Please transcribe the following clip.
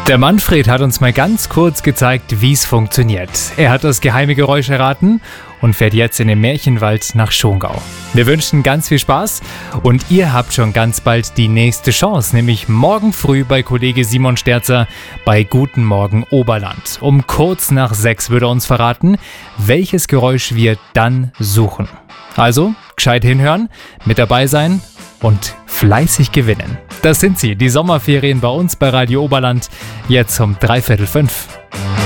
Der Manfred hat uns mal ganz kurz gezeigt, wie es funktioniert. Er hat das geheime Geräusch erraten und fährt jetzt in den Märchenwald nach Schongau. Wir wünschen ganz viel Spaß und ihr habt schon ganz bald die nächste Chance, nämlich morgen früh bei Kollege Simon Sterzer bei Guten Morgen Oberland. Um kurz nach 6 würde er uns verraten, welches Geräusch wir dann suchen. Also, gescheit hinhören, mit dabei sein und fleißig gewinnen. Das sind sie, die Sommerferien bei uns bei Radio Oberland, jetzt um 4:45.